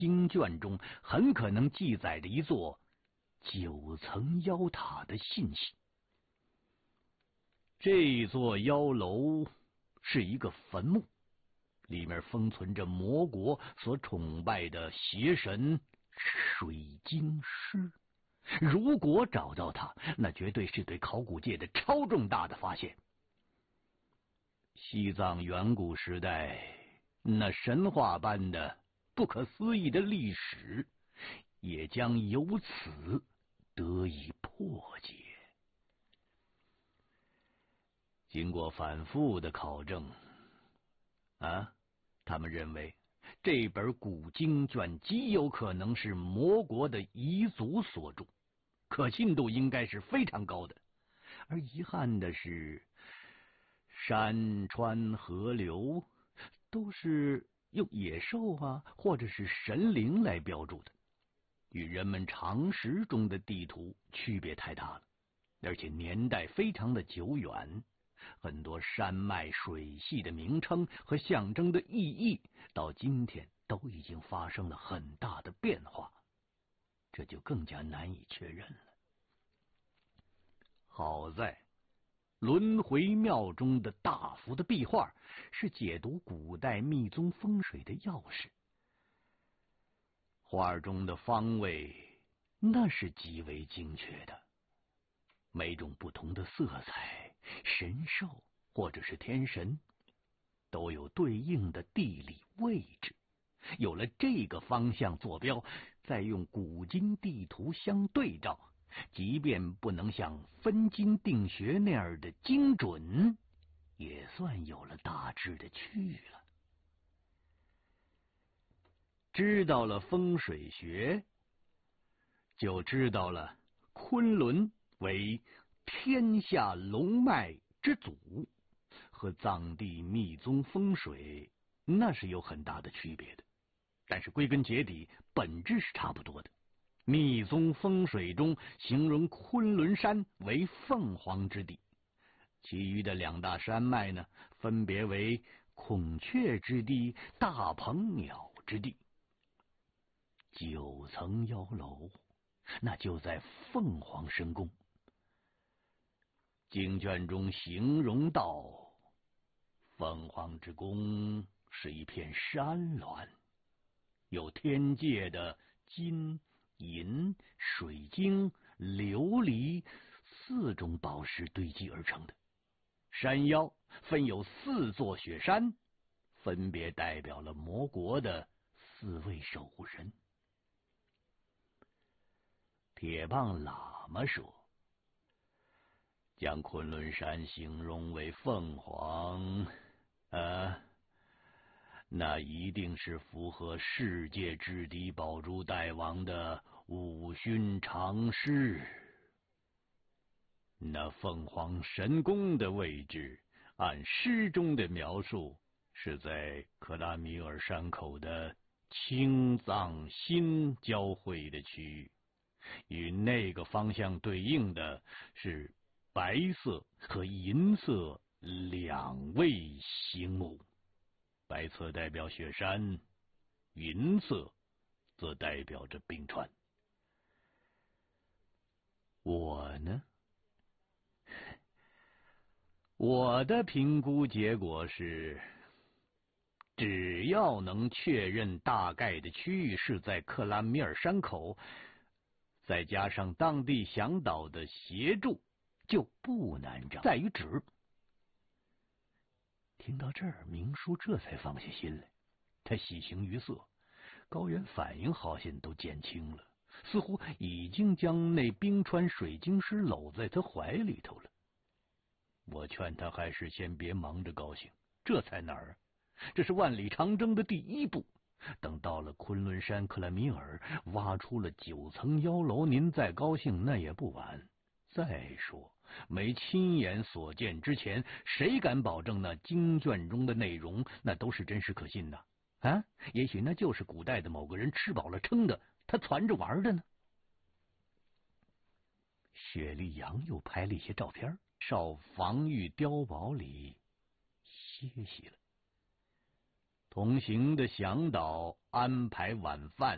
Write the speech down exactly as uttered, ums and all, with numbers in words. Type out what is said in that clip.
经卷中很可能记载着一座九层妖塔的信息。这座妖楼是一个坟墓，里面封存着魔国所崇拜的邪神水晶狮。如果找到它，那绝对是对考古界的超重大的发现。西藏远古时代那神话般的不可思议的历史，也将由此得以破解。经过反复的考证，啊，他们认为这本古经卷极有可能是魔国的遗族所著，可信度应该是非常高的。而遗憾的是，山川河流都是用野兽啊或者是神灵来标注的，与人们常识中的地图区别太大了，而且年代非常的久远。很多山脉水系的名称和象征的意义到今天都已经发生了很大的变化，这就更加难以确认了。好在轮回庙中的大幅的壁画是解读古代密宗风水的钥匙，画中的方位那是极为精确的，每种不同的色彩、神兽或者是天神都有对应的地理位置。有了这个方向坐标，再用古今地图相对照，即便不能像分经定穴那样的精准，也算有了大致的区了。知道了风水学，就知道了昆仑为天下龙脉之祖，和藏地密宗风水那是有很大的区别的，但是归根结底本质是差不多的。密宗风水中形容昆仑山为凤凰之地，其余的两大山脉呢，分别为孔雀之地、大鹏鸟之地。九层妖楼那就在凤凰神宫。经卷中形容道，凤凰之宫是一片山峦，有天界的金、银、水晶、琉璃四种宝石堆积而成的。山腰分有四座雪山，分别代表了魔国的四位守护神。铁棒喇嘛说，将昆仑山形容为凤凰，啊，那一定是符合世界至敌宝珠大王的五勋常识。那凤凰神宫的位置，按诗中的描述，是在克拉米尔山口的青藏新交汇的区域。与那个方向对应的是白色和银色两位星母，白色代表雪山，银色则代表着冰川。我呢，我的评估结果是，只要能确认大概的区域是在克拉米尔山口，再加上当地向导的协助，就不难找，在于指。听到这儿，明叔这才放下心来，他喜形于色，高原反应好像都减轻了，似乎已经将那冰川水晶狮搂在他怀里头了。我劝他还是先别忙着高兴，这才哪儿？这是万里长征的第一步。等到了昆仑山克拉米尔，挖出了九层妖楼，您再高兴那也不晚。再说，没亲眼所见之前，谁敢保证那经卷中的内容那都是真实可信的啊？也许那就是古代的某个人吃饱了撑的，他攒着玩的呢。雪莉杨又拍了一些照片，少防御碉堡里歇息了。同行的向导安排晚饭。